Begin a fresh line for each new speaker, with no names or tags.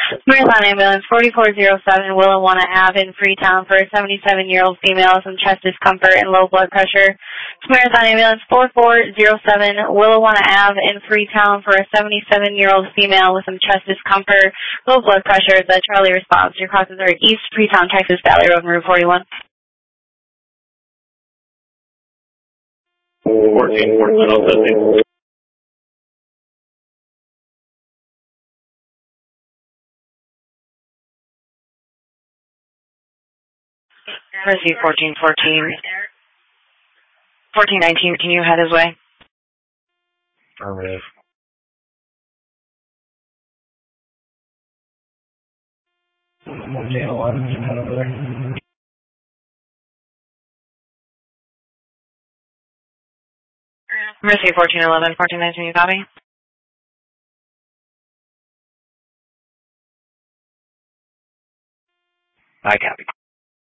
Marathon Ambulance 4407 Willowanna Ave in Freetown for a 77-year-old female with some chest discomfort and low blood pressure. Marathon Ambulance 4407 Willowanna Ave in Freetown for a 77-year-old female with some chest discomfort, low blood pressure. The Charlie response. Your crosses are East Freetown, Texas, Valley Road, and Route 41.
14.
Mercy 1414. 1419, can you head his way?
Affirmative.
Mercy 1411, 1419, you copy?
I copy.